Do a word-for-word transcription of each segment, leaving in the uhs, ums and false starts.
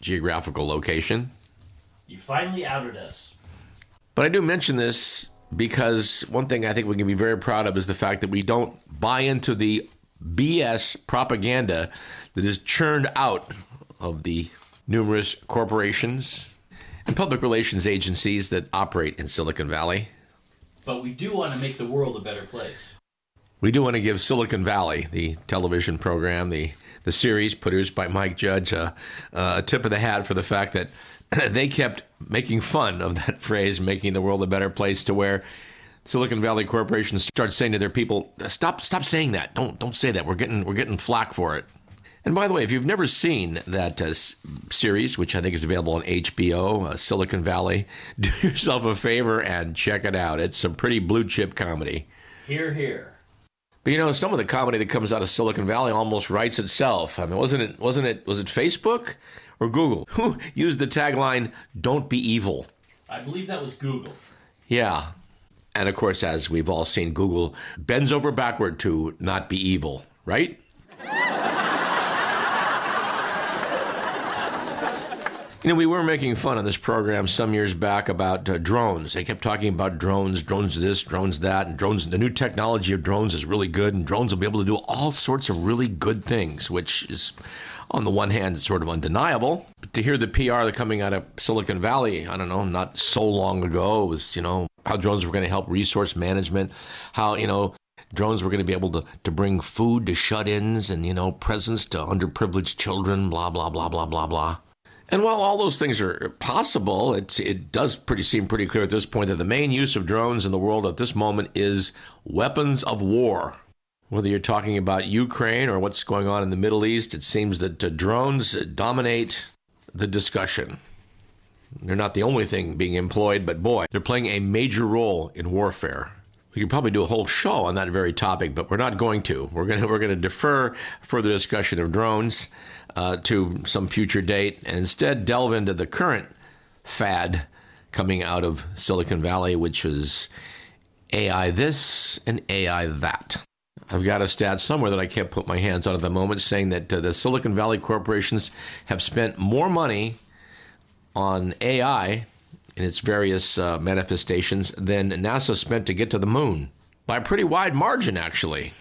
geographical location. You finally outed us. But I do mention this because one thing I think we can be very proud of is the fact that we don't buy into the B S propaganda that is churned out of the numerous corporations and public relations agencies that operate in Silicon Valley. But we do want to make the world a better place. We do want to give Silicon Valley, the television program, the, the series produced by Mike Judge, uh, uh, a tip of the hat for the fact that they kept making fun of that phrase, making the world a better place, to where Silicon Valley corporations start saying to their people, stop stop saying that. Don't don't say that. We're getting we're getting flack for it. And by the way, if you've never seen that uh, series, which I think is available on H B O, uh, Silicon Valley, do yourself a favor and check it out. It's some pretty blue chip comedy. Hear, hear. But you know, some of the comedy that comes out of Silicon Valley almost writes itself. I mean, wasn't it? Wasn't it? Was it Facebook or Google who used the tagline "Don't be evil"? I believe that was Google. Yeah, and of course, as we've all seen, Google bends over backward to not be evil, right? You know, we were making fun on this program some years back about uh, drones. They kept talking about drones, drones this, drones that, and drones. The new technology of drones is really good, and drones will be able to do all sorts of really good things, which is, on the one hand, sort of undeniable. But to hear the P R coming out of Silicon Valley, I don't know, not so long ago, was, you know, how drones were going to help resource management, how, you know, drones were going to be able to, to bring food to shut-ins and, you know, presents to underprivileged children, blah, blah, blah, blah, blah, blah. And while all those things are possible, it, it does pretty seem pretty clear at this point that the main use of drones in the world at this moment is weapons of war. Whether you're talking about Ukraine or what's going on in the Middle East, it seems that uh, drones dominate the discussion. They're not the only thing being employed, but boy, they're playing a major role in warfare. We could probably do a whole show on that very topic, but we're not going to. We're going to we're going to defer further discussion of drones uh, to some future date, and instead delve into the current fad coming out of Silicon Valley, which is A I this and A I that. I've got a stat somewhere that I can't put my hands on at the moment saying that uh, the Silicon Valley corporations have spent more money on A I in its various uh, manifestations than NASA spent to get to the moon, by a pretty wide margin, actually.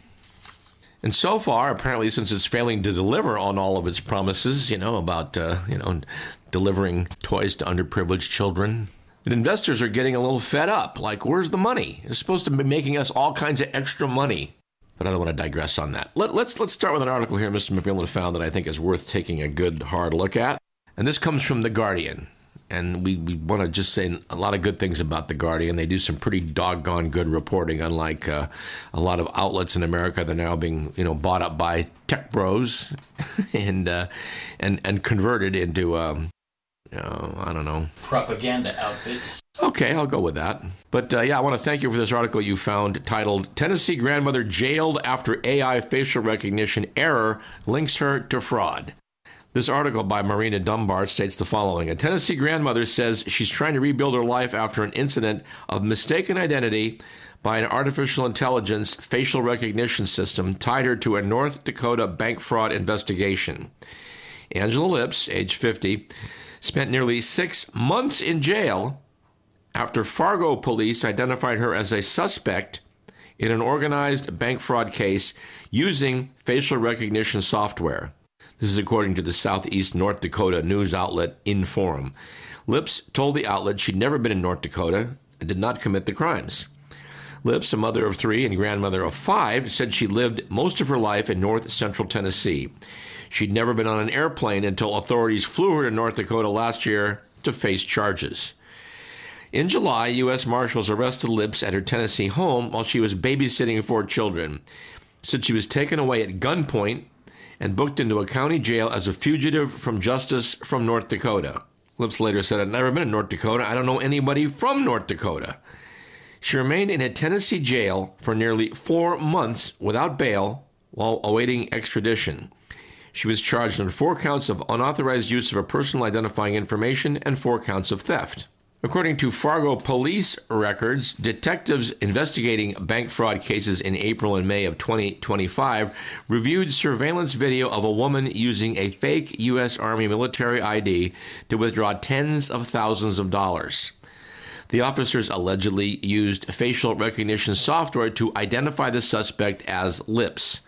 And so far, apparently, since it's failing to deliver on all of its promises, you know, about, uh, you know, delivering toys to underprivileged children, and investors are getting a little fed up. Like, where's the money? It's supposed to be making us all kinds of extra money. But I don't want to digress on that. Let, let's let's start with an article here Mister McMillan found that I think is worth taking a good, hard look at. And this comes from The Guardian. And we, we want to just say a lot of good things about The Guardian. They do some pretty doggone good reporting, unlike uh, a lot of outlets in America that are now being, you know, bought up by tech bros and uh, and and converted into, um, you know, I don't know, propaganda outfits. Okay, I'll go with that. But uh, yeah, I want to thank you for this article you found titled "Tennessee Grandmother Jailed After A I Facial Recognition Error Links Her to Fraud." This article by Marina Dunbar states the following. A Tennessee grandmother says she's trying to rebuild her life after an incident of mistaken identity by an artificial intelligence facial recognition system tied her to a North Dakota bank fraud investigation. Angela Lips, age fifty, spent nearly six months in jail after Fargo police identified her as a suspect in an organized bank fraud case using facial recognition software. This is according to the Southeast North Dakota news outlet Inforum. Lips told the outlet she'd never been in North Dakota and did not commit the crimes. Lips, a mother of three and grandmother of five, said she lived most of her life in north central Tennessee. She'd never been on an airplane until authorities flew her to North Dakota last year to face charges. In July, U S Marshals arrested Lips at her Tennessee home while she was babysitting four children. Said she was taken away at gunpoint and booked into a county jail as a fugitive from justice from North Dakota. Lips later said, I've never been in North Dakota. I don't know anybody from North Dakota. She remained in a Tennessee jail for nearly four months without bail while awaiting extradition. She was charged on four counts of unauthorized use of her personal identifying information and four counts of theft. According to Fargo police records, detectives investigating bank fraud cases in April and May of twenty twenty-five reviewed surveillance video of a woman using a fake U S Army military I D to withdraw tens of thousands of dollars. The officers allegedly used facial recognition software to identify the suspect as Lips.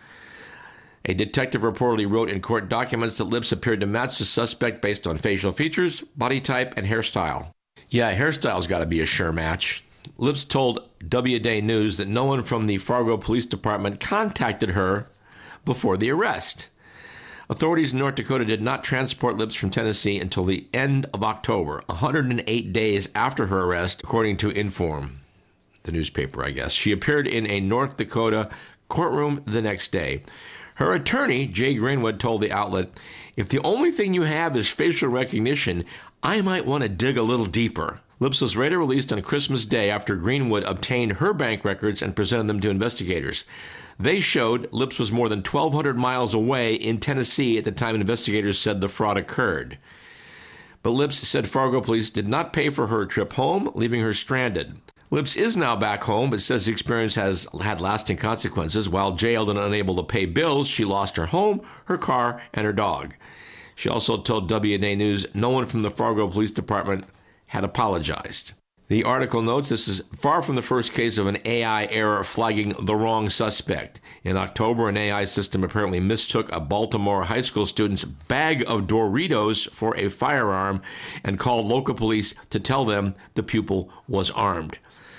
A detective reportedly wrote in court documents that Lips appeared to match the suspect based on facial features, body type, and hairstyle. Yeah, hairstyle's got to be a sure match. Lips told W D A News that no one from the Fargo Police Department contacted her before the arrest. Authorities in North Dakota did not transport Lips from Tennessee until the end of October, one hundred eight days after her arrest, according to Inform, the newspaper, I guess. She appeared in a North Dakota courtroom the next day. Her attorney, Jay Greenwood, told the outlet, "If the only thing you have is facial recognition, I might want to dig a little deeper." Lips was later released on Christmas Day after Greenwood obtained her bank records and presented them to investigators. They showed Lips was more than twelve hundred miles away in Tennessee at the time investigators said the fraud occurred. But Lips said Fargo police did not pay for her trip home, leaving her stranded. Lips is now back home, but says the experience has had lasting consequences. While jailed and unable to pay bills, she lost her home, her car, and her dog. She also told W D A News no one from the Fargo Police Department had apologized. The article notes this is far from the first case of an A I error flagging the wrong suspect. In October, an A I system apparently mistook a Baltimore high school student's bag of Doritos for a firearm and called local police to tell them the pupil was armed.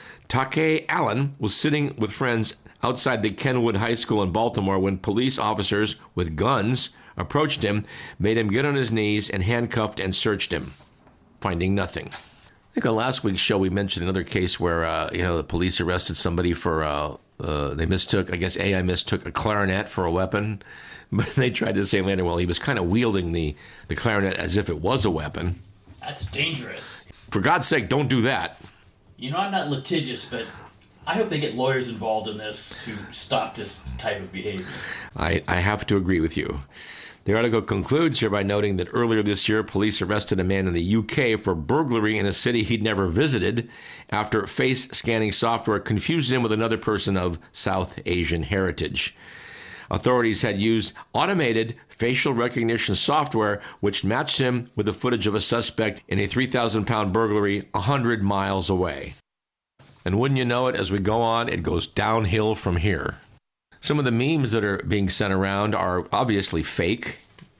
Take Allen was sitting with friends outside the Kenwood High School in Baltimore when police officers with guns approached him, made him get on his knees, and handcuffed and searched him, finding nothing. I think on last week's show we mentioned another case where uh, you know the police arrested somebody for uh, uh, they mistook I guess A I mistook a clarinet for a weapon, but they tried to say later, well, he was kind of wielding the the clarinet as if it was a weapon. That's dangerous. For God's sake, don't do that. You know, I'm not litigious, but I hope they get lawyers involved in this to stop this type of behavior. I, I have to agree with you. The article concludes here by noting that earlier this year, police arrested a man in the U K for burglary in a city he'd never visited after face scanning software confused him with another person of South Asian heritage. Authorities had used automated facial recognition software which matched him with the footage of a suspect in a three thousand pound burglary one hundred miles away. And wouldn't you know it, as we go on, it goes downhill from here. Some of the memes that are being sent around are obviously fake,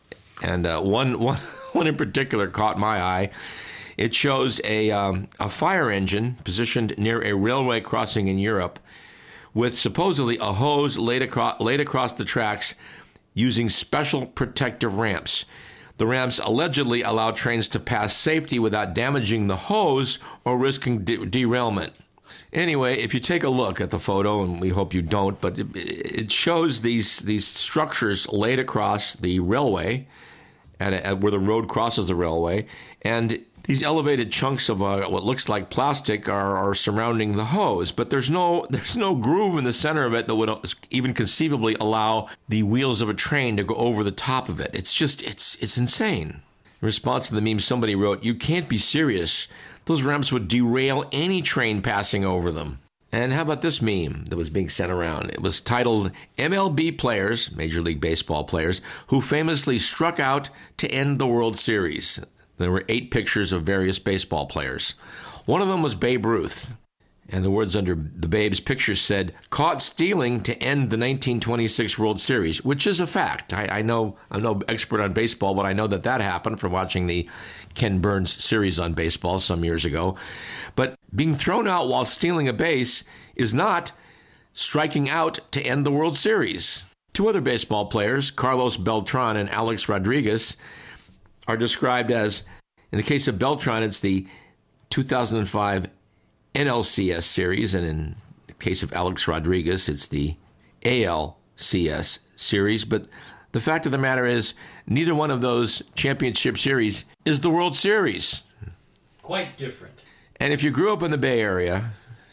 and uh, one, one, one in particular caught my eye. It shows a, um, a fire engine positioned near a railway crossing in Europe with supposedly a hose laid across, laid across the tracks using special protective ramps. The ramps allegedly allow trains to pass safely without damaging the hose or risking de- derailment. Anyway, if you take a look at the photo, and we hope you don't, but it, it shows these these structures laid across the railway, at, a, at where the road crosses the railway, and these elevated chunks of uh, what looks like plastic are, are surrounding the hose. But there's no there's no groove in the center of it that would even conceivably allow the wheels of a train to go over the top of it. It's just it's it's insane. In response to the meme, somebody wrote, "You can't be serious. Those ramps would derail any train passing over them." And how about this meme that was being sent around? It was titled, "M L B players, Major League Baseball players, who famously struck out to end the World Series." There were eight pictures of various baseball players. One of them was Babe Ruth. And the words under the Babe's picture said, "Caught stealing to end the nineteen twenty-six World Series," which is a fact. I, I know I'm no expert on baseball, but I know that that happened from watching the Ken Burns series on baseball some years ago. But being thrown out while stealing a base is not striking out to end the World Series. Two other baseball players, Carlos Beltran and Alex Rodriguez, are described as, in the case of Beltran, it's the two thousand five N L C S series, and in the case of Alex Rodriguez, it's the A L C S series. But the fact of the matter is, neither one of those championship series is the World Series. Quite different. And if you grew up in the Bay Area,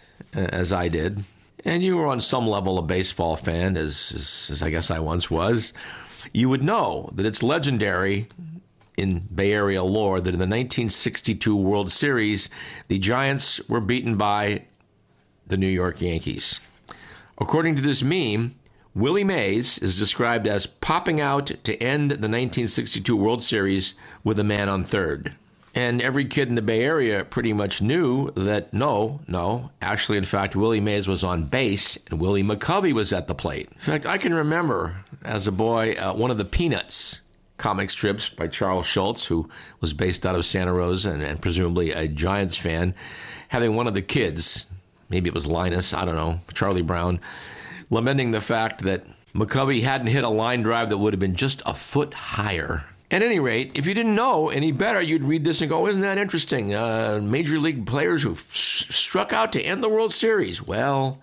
as I did, and you were on some level a baseball fan, as, as, as I guess I once was, you would know that it's legendary in Bay Area lore that in the nineteen sixty-two World Series, the Giants were beaten by the New York Yankees. According to this meme, Willie Mays is described as popping out to end the nineteen sixty-two World Series with a man on third. And every kid in the Bay Area pretty much knew that no, no, actually, in fact, Willie Mays was on base and Willie McCovey was at the plate. In fact, I can remember as a boy uh, one of the Peanuts comic strips by Charles Schulz, who was based out of Santa Rosa and, and presumably a Giants fan, having one of the kids, maybe it was Linus, I don't know, Charlie Brown, lamenting the fact that McCovey hadn't hit a line drive that would have been just a foot higher. At any rate, if you didn't know any better, you'd read this and go, isn't that interesting? Uh, Major League players who f- struck out to end the World Series. Well,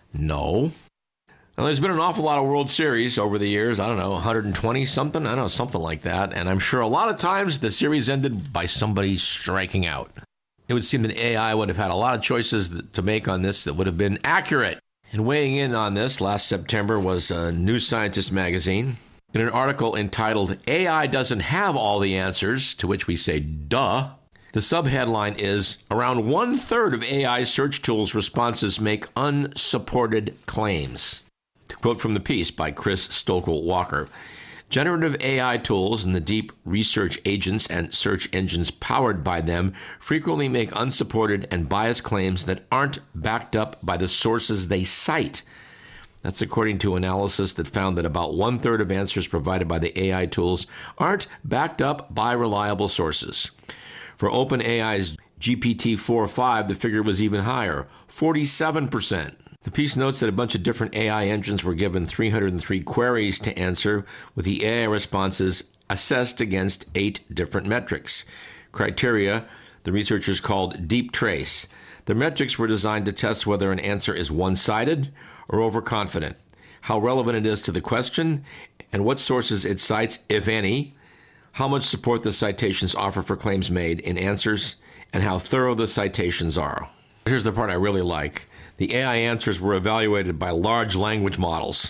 no. Now, there's been an awful lot of World Series over the years. I don't know, one hundred twenty something? I don't know, something like that. And I'm sure a lot of times the series ended by somebody striking out. It would seem that A I would have had a lot of choices to make on this that would have been accurate. And weighing in on this last September was uh, New Scientist magazine. In an article entitled, A I Doesn't Have All the Answers, to which we say, duh, the subheadline is, around one-third of A I search tools' responses make unsupported claims. To quote from the piece by Chris Stokel-Walker, generative A I tools and the deep research agents and search engines powered by them frequently make unsupported and biased claims that aren't backed up by the sources they cite. That's according to analysis that found that about one-third of answers provided by the A I tools aren't backed up by reliable sources. For OpenAI's G P T four point five, the figure was even higher, forty-seven percent. The piece notes that a bunch of different A I engines were given three hundred three queries to answer, with the A I responses assessed against eight different metrics. Criteria the researchers called Deep Trace. The metrics were designed to test whether an answer is one-sided or overconfident, how relevant it is to the question, and what sources it cites, if any, how much support the citations offer for claims made in answers, and how thorough the citations are. Here's the part I really like. The A I answers were evaluated by large language models.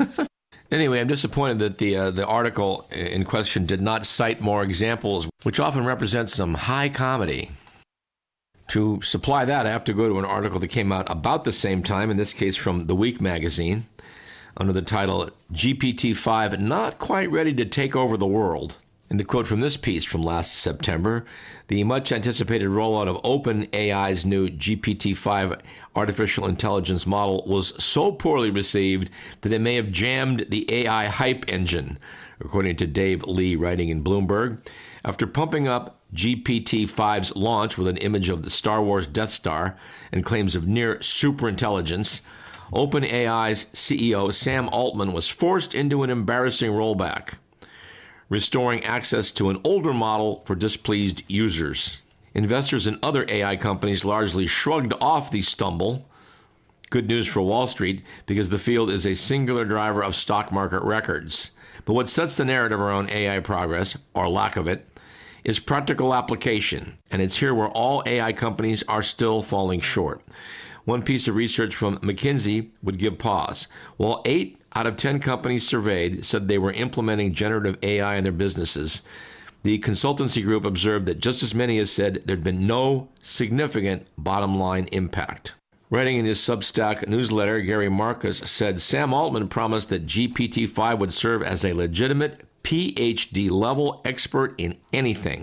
Anyway, I'm disappointed that the uh, the article in question did not cite more examples, which often represents some high comedy. To supply that, I have to go to an article that came out about the same time, in this case from The Week magazine, under the title, G P T five Not Quite Ready to Take Over the World. And to quote from this piece from last September, the much-anticipated rollout of OpenAI's new G P T five artificial intelligence model was so poorly received that it may have jammed the A I hype engine, according to Dave Lee writing in Bloomberg. After pumping up G P T five's launch with an image of the Star Wars Death Star and claims of near superintelligence, OpenAI's C E O Sam Altman was forced into an embarrassing rollback, restoring access to an older model for displeased users. Investors in other A I companies largely shrugged off the stumble. Good news for Wall Street, because the field is a singular driver of stock market records. But what sets the narrative around A I progress, or lack of it, is practical application, and it's here where all A I companies are still falling short. One piece of research from McKinsey would give pause. While eight out of ten companies surveyed said they were implementing generative A I in their businesses, the consultancy group observed that just as many as said there'd been no significant bottom-line impact. Writing in his Substack newsletter, Gary Marcus said Sam Altman promised that G P T five would serve as a legitimate P H D-level expert in anything.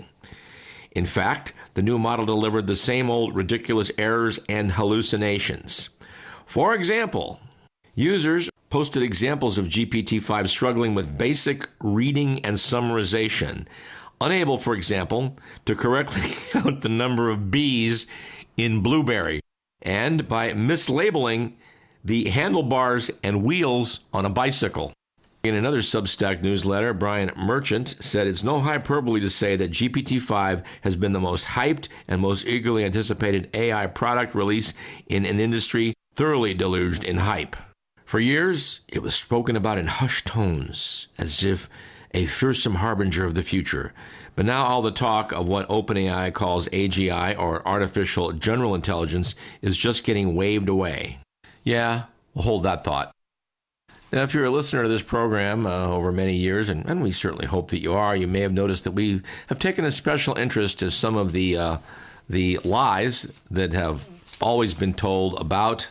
In fact, the new model delivered the same old ridiculous errors and hallucinations. For example, users posted examples of G P T five struggling with basic reading and summarization, unable, for example, to correctly count the number of B's in blueberry, and by mislabeling the handlebars and wheels on a bicycle. In another Substack newsletter, Brian Merchant said it's no hyperbole to say that G P T five has been the most hyped and most eagerly anticipated A I product release in an industry thoroughly deluged in hype. For years, it was spoken about in hushed tones, as if a fearsome harbinger of the future. But now all the talk of what OpenAI calls A G I, or Artificial General Intelligence, is just getting waved away. Yeah, we'll hold that thought. Now, if you're a listener to this program uh, over many years, and, and we certainly hope that you are, you may have noticed that we have taken a special interest in some of the uh, the lies that have always been told about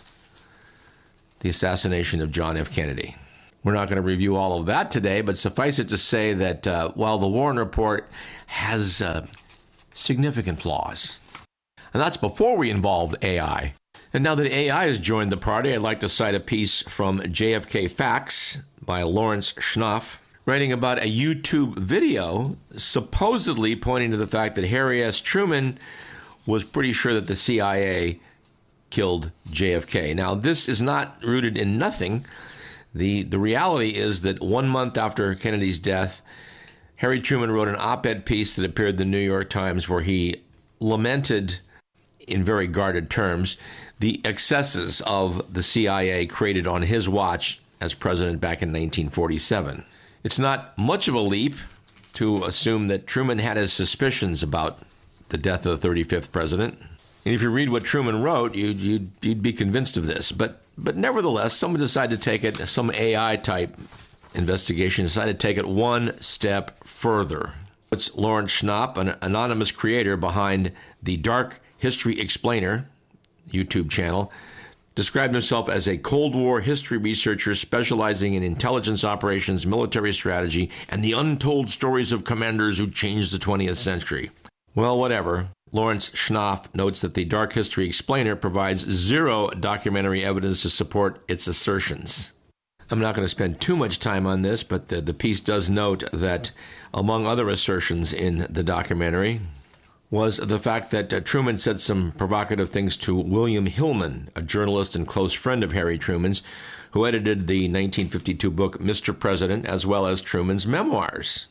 the assassination of John F. Kennedy. We're not going to review all of that today, but suffice it to say that uh, while the Warren Report has uh, significant flaws, and that's before we involved A I. And now that A I has joined the party, I'd like to cite a piece from J F K Facts by Lawrence Schnauf, writing about a YouTube video supposedly pointing to the fact that Harry S. Truman was pretty sure that the C I A killed J F K. Now, this is not rooted in nothing. The, the reality is that one month after Kennedy's death, Harry Truman wrote an op-ed piece that appeared in the New York Times where he lamented, in very guarded terms, the excesses of the C I A created on his watch as president back in nineteen forty-seven. It's not much of a leap to assume that Truman had his suspicions about the death of the thirty-fifth president. And if you read what Truman wrote, you'd, you'd, you'd be convinced of this. But, but nevertheless, someone decided to take it, some A I-type investigation decided to take it one step further. It's Lawrence Schnapp, an anonymous creator behind the Dark History Explainer YouTube channel, described himself as a Cold War history researcher specializing in intelligence operations, military strategy, and the untold stories of commanders who changed the twentieth century. Well, whatever. Lawrence Schnapp notes that the Dark History Explainer provides zero documentary evidence to support its assertions. I'm not going to spend too much time on this, but the, the piece does note that, among other assertions in the documentary, was the fact that uh, Truman said some provocative things to William Hillman, a journalist and close friend of Harry Truman's, who edited the nineteen fifty-two book Mister President, as well as Truman's memoirs.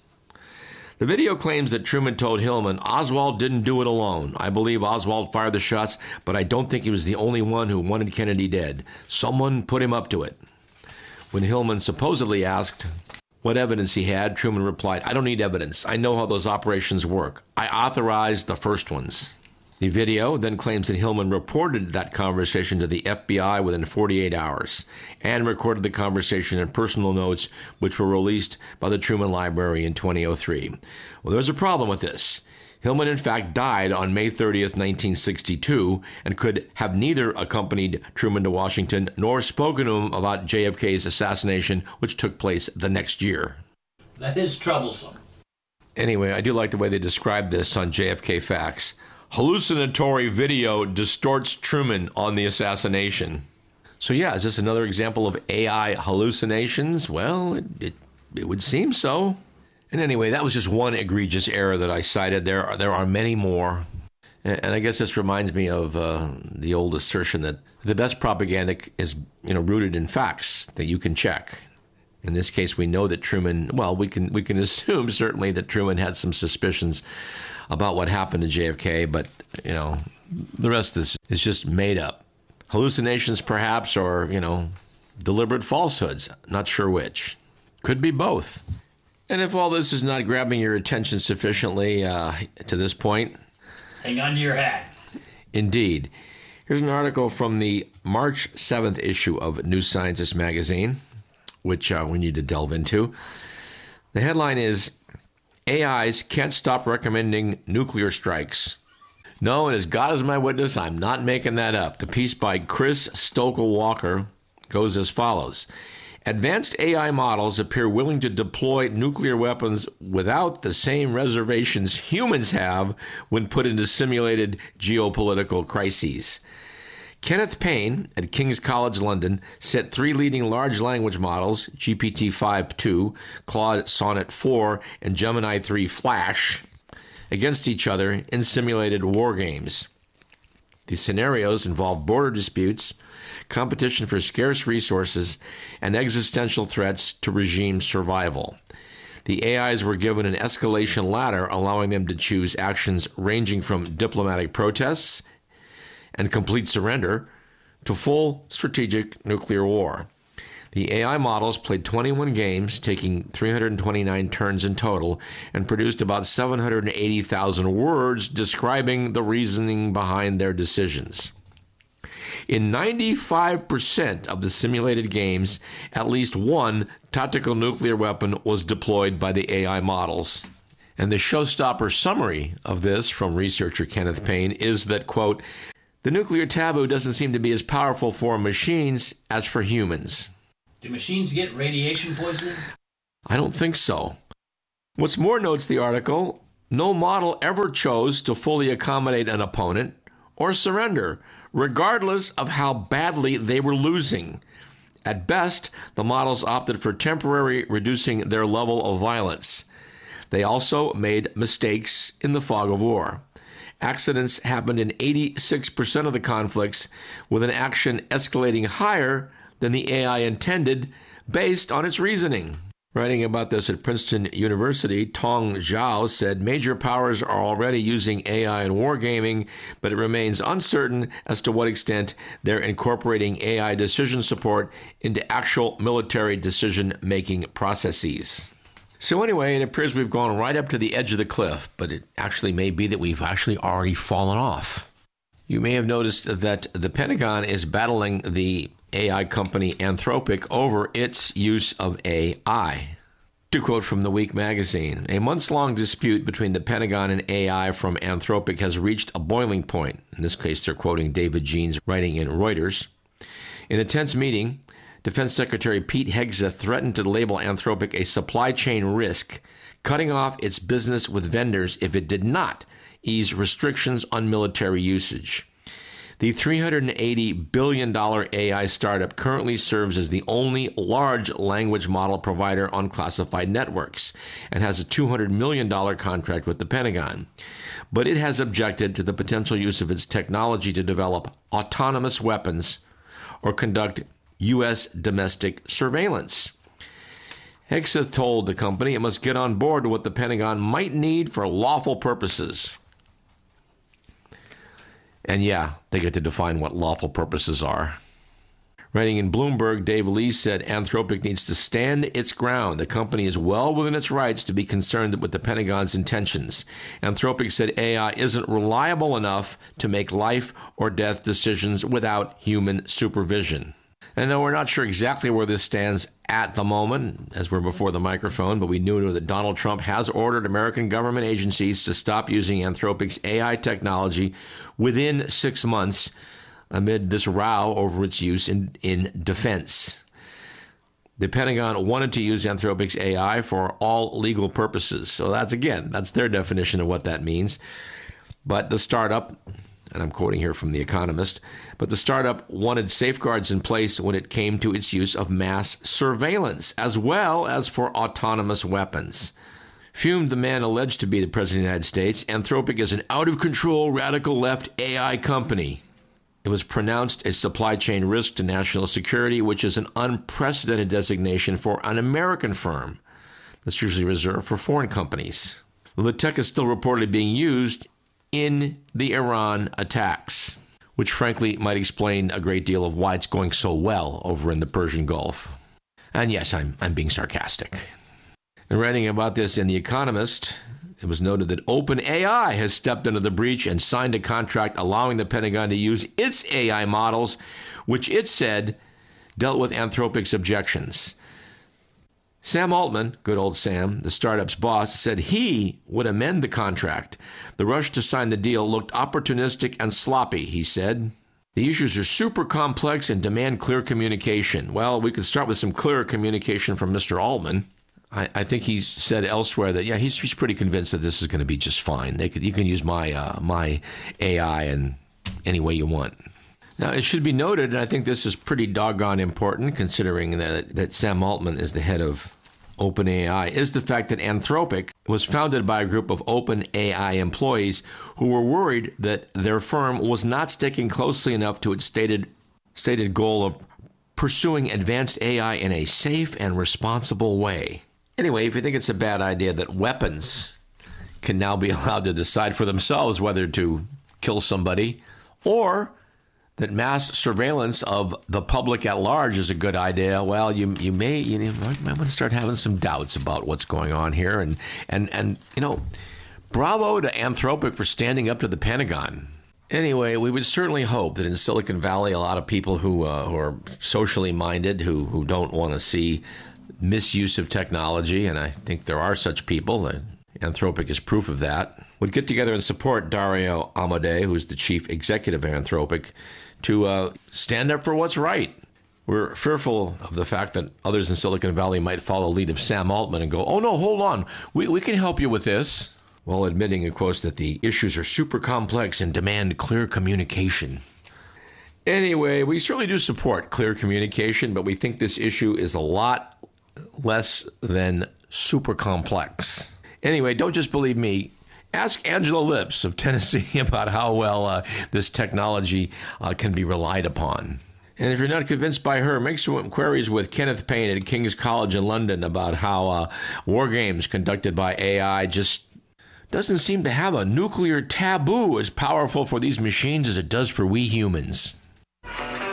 The video claims that Truman told Hillman, "Oswald didn't do it alone. I believe Oswald fired the shots, but I don't think he was the only one who wanted Kennedy dead. Someone put him up to it." When Hillman supposedly asked what evidence he had, Truman replied, "I don't need evidence. I know how those operations work. I authorized the first ones." The video then claims that Hillman reported that conversation to the F B I within forty-eight hours and recorded the conversation in personal notes, which were released by the Truman Library in two thousand three. Well, there's a problem with this. Hillman, in fact, died on May thirtieth, nineteen sixty-two, and could have neither accompanied Truman to Washington nor spoken to him about J F K's assassination, which took place the next year. That is troublesome. Anyway, I do like the way they describe this on J F K Facts. Hallucinatory video distorts Truman on the assassination. So yeah, is this another example of A I hallucinations? Well, it, it, it would seem so. And anyway, that was just one egregious error that I cited. There are, there are many more. And, and I guess this reminds me of uh, the old assertion that the best propaganda is, you know, rooted in facts that you can check. In this case, we know that Truman, well, we can we can assume certainly that Truman had some suspicions about what happened to J F K, but, you know, the rest is, is just made up. Hallucinations, perhaps, or, you know, deliberate falsehoods. Not sure which. Could be both. And if all this is not grabbing your attention sufficiently uh, to this point, hang on to your hat. Indeed. Here's an article from the March seventh issue of New Scientist magazine, which uh, we need to delve into. The headline is, "A Is Can't Stop Recommending Nuclear Strikes." No, and as God is my witness, I'm not making that up. The piece by Chris Stokel-Walker goes as follows. "Advanced A I models appear willing to deploy nuclear weapons without the same reservations humans have when put into simulated geopolitical crises." Kenneth Payne at King's College London set three leading large language models, G P T five two, Claude Sonnet four, and Gemini three Flash, against each other in simulated war games. The scenarios involve border disputes, competition for scarce resources, and existential threats to regime survival. The A Is were given an escalation ladder, allowing them to choose actions ranging from diplomatic protests and complete surrender to full strategic nuclear war. The A I models played twenty-one games, taking three hundred twenty-nine turns in total, and produced about seven hundred eighty thousand words describing the reasoning behind their decisions. In ninety-five percent of the simulated games, at least one tactical nuclear weapon was deployed by the A I models. And the showstopper summary of this from researcher Kenneth Payne is that, quote, the nuclear taboo doesn't seem to be as powerful for machines as for humans. Do machines get radiation poisoning? I don't think so. What's more, notes the article, no model ever chose to fully accommodate an opponent or surrender, regardless of how badly they were losing. At best, the models opted for temporarily reducing their level of violence. They also made mistakes in the fog of war. Accidents happened in eighty-six percent of the conflicts, with an action escalating higher than the A I intended based on its reasoning. Writing about this at Princeton University, Tong Zhao said major powers are already using A I in wargaming, but it remains uncertain as to what extent they're incorporating A I decision support into actual military decision-making processes. So anyway, it appears we've gone right up to the edge of the cliff, but it actually may be that we've actually already fallen off. You may have noticed that the Pentagon is battling the A I company Anthropic over its use of A I. To quote from The Week magazine, a months-long dispute between the Pentagon and A I from Anthropic has reached a boiling point. In this case, they're quoting David Jeans writing in Reuters. In a tense meeting, Defense Secretary Pete Hegseth threatened to label Anthropic a supply chain risk, cutting off its business with vendors if it did not ease restrictions on military usage. The three hundred eighty billion dollars A I startup currently serves as the only large language model provider on classified networks and has a two hundred million dollars contract with the Pentagon. But it has objected to the potential use of its technology to develop autonomous weapons or conduct U S domestic surveillance. Hegseth told the company it must get on board with what the Pentagon might need for lawful purposes. And yeah, they get to define what lawful purposes are. Writing in Bloomberg, Dave Lee said Anthropic needs to stand its ground. The company is well within its rights to be concerned with the Pentagon's intentions. Anthropic said A I isn't reliable enough to make life or death decisions without human supervision. And no, we're not sure exactly where this stands at the moment, as we're before the microphone, but we knew that Donald Trump has ordered American government agencies to stop using Anthropic's A I technology within six months amid this row over its use in, in defense. The Pentagon wanted to use Anthropic's A I for all legal purposes. So that's, again, that's their definition of what that means. But the startup, and I'm quoting here from The Economist, but the startup wanted safeguards in place when it came to its use of mass surveillance, as well as for autonomous weapons. Fumed the man alleged to be the President of the United States, Anthropic is an out-of-control radical left A I company. It was pronounced a supply chain risk to national security, which is an unprecedented designation for an American firm. That's usually reserved for foreign companies. The tech is still reportedly being used in the Iran attacks, which frankly might explain a great deal of why it's going so well over in the Persian Gulf. And yes, I'm, I'm being sarcastic. In writing about this in The Economist, it was noted that OpenAI has stepped into the breach and signed a contract allowing the Pentagon to use its A I models, which it said dealt with Anthropic's objections. Sam Altman, good old Sam, the startup's boss, said he would amend the contract. The rush to sign the deal looked opportunistic and sloppy, he said. The issues are super complex and demand clear communication. Well, we could start with some clearer communication from Mister Altman. I, I think he's said elsewhere that, yeah, he's, he's pretty convinced that this is going to be just fine. They could, you can use my uh, my A I in any way you want. Now, it should be noted, and I think this is pretty doggone important, considering that, that Sam Altman is the head of OpenAI, is the fact that Anthropic was founded by a group of OpenAI employees who were worried that their firm was not sticking closely enough to its stated stated goal of pursuing advanced A I in a safe and responsible way. Anyway, if you think it's a bad idea that weapons can now be allowed to decide for themselves whether to kill somebody, or that mass surveillance of the public at large is a good idea, well, you you may you know, might want to start having some doubts about what's going on here. And, and, and you know, bravo to Anthropic for standing up to the Pentagon. Anyway, we would certainly hope that in Silicon Valley, a lot of people who, uh, who are socially minded, who, who don't want to see misuse of technology, and I think there are such people, uh, Anthropic is proof of that, would get together and support Dario Amodei, who's the chief executive of Anthropic, to uh, stand up for what's right. We're fearful of the fact that others in Silicon Valley might follow the lead of Sam Altman and go, oh, no, hold on, we, we can help you with this, while admitting, of course, that the issues are super complex and demand clear communication. Anyway, we certainly do support clear communication, but we think this issue is a lot less than super complex. Anyway, don't just believe me. Ask Angela Lips of Tennessee about how well uh, this technology uh, can be relied upon. And if you're not convinced by her, make some inquiries with Kenneth Payne at King's College in London about how uh, war games conducted by A I just doesn't seem to have a nuclear taboo as powerful for these machines as it does for we humans. All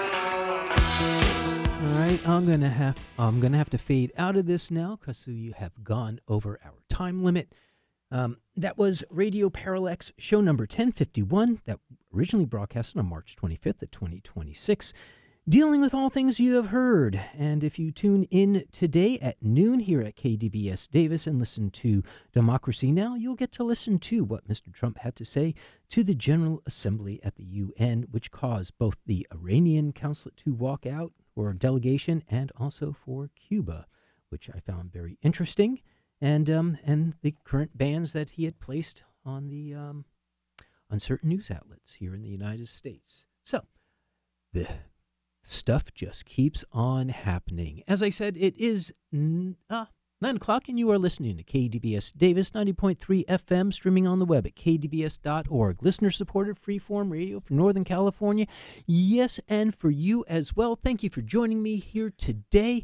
right, I'm gonna have I'm gonna have to fade out of this now because you have gone over our time limit. Um, that was Radio Parallax show number ten fifty-one that originally broadcasted on March twenty-fifth of twenty twenty-six. Dealing with all things you have heard. And if you tune in today at noon here at K D V S Davis and listen to Democracy Now!, you'll get to listen to what Mister Trump had to say to the General Assembly at the U N, which caused both the Iranian consulate to walk out, or delegation, and also for Cuba, which I found very interesting, and um, and the current bans that he had placed on the um, on certain news outlets here in the United States. So, the stuff just keeps on happening. As I said, it is n- uh, nine o'clock, and you are listening to K D V S Davis ninety point three F M, streaming on the web at k d v s dot org. Listener-supported freeform radio for Northern California. Yes, and for you as well. Thank you for joining me here today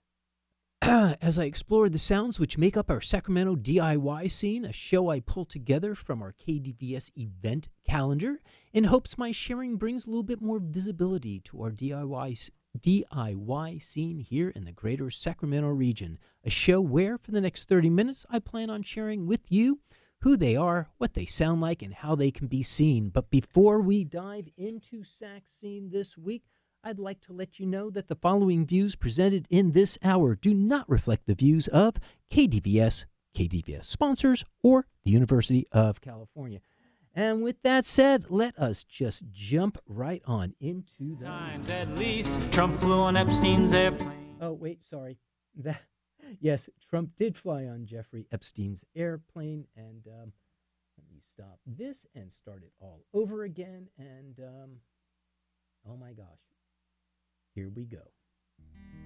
as I explore the sounds which make up our Sacramento D I Y scene, a show I pulled together from our K D V S event calendar in hopes my sharing brings a little bit more visibility to our D I Y, D I Y scene here in the greater Sacramento region. A show where, for the next thirty minutes, I plan on sharing with you who they are, what they sound like, and how they can be seen. But before we dive into Sac Scene this week, I'd like to let you know that the following views presented in this hour do not reflect the views of K D V S, K D V S sponsors, or the University of California. And with that said, let us just jump right on into the Times at least Trump flew on Epstein's airplane. Oh, wait, sorry. That, yes, Trump did fly on Jeffrey Epstein's airplane, and um, let me stop this and start it all over again. And um, oh my gosh. Here we go.